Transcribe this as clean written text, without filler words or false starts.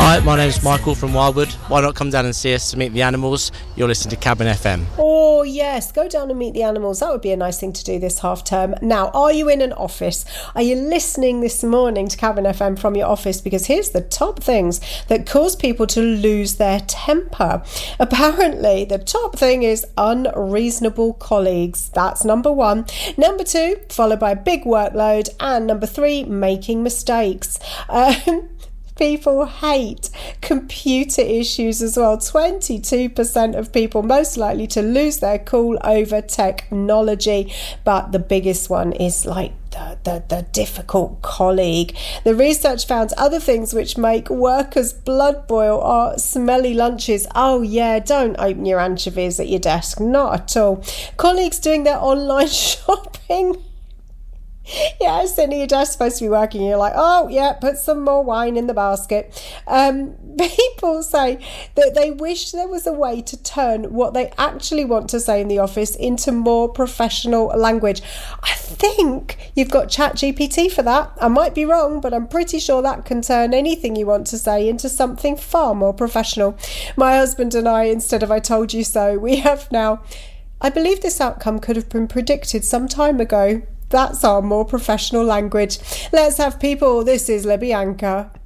Hi, my name's Michael from Wildwood. Why not come down and see us to meet the animals? You're listening to Cabin FM. Oh, yes. Go down and meet the animals. That would be a nice thing to do this half term. Now, are you in an office? Are you listening this morning to Cabin FM from your office? Because here's the top things that cause people to lose their temper. Apparently, the top thing is unreasonable colleagues. That's number one. Number two, followed by a big workload. And number three, making mistakes. People hate computer issues as well. 22% of people most likely to lose their cool over technology. But the biggest one is like the difficult colleague. The research found other things which make workers blood boil are smelly lunches. Oh yeah, don't open your anchovies at your desk. Not at all. Colleagues doing their online shopping. Yeah, sitting at your desk, supposed to be working, you're like, oh yeah, put some more wine in the basket. People say that they wish there was a way to turn what they actually want to say in the office into more professional language. I think you've got ChatGPT for that. I might be wrong, but I'm pretty sure that can turn anything you want to say into something far more professional. My husband and I, instead of I told you so, we have now, I believe this outcome could have been predicted some time ago. That's our more professional language. Let's have people. This is Libby Anchor.